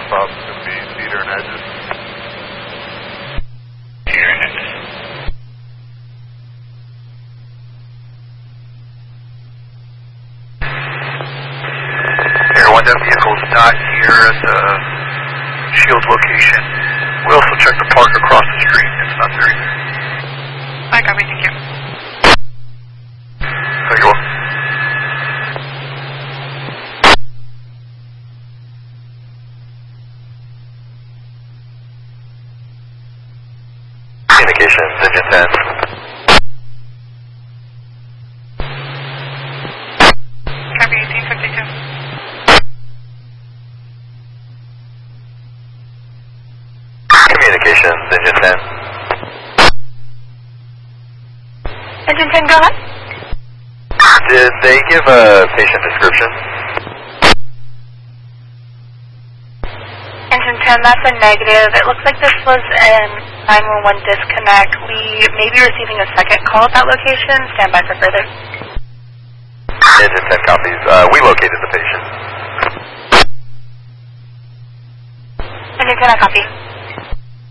ramp up to be cedar and edges. Cedar and edges. Air 1, that vehicle's not here at the Shield location. We also checked the park across the street. It's not there either. I copy, thank you. There you go. Communications, engine 10. Copy, 1852. Communications, engine 10. Engine 10, go ahead. Did they give a patient description? Engine 10, that's a negative. It looks like this was an 911 disconnect. We may be receiving a second call at that location. Stand by for further. Engine 10 copies. We located the patient. Engine 10, I copy.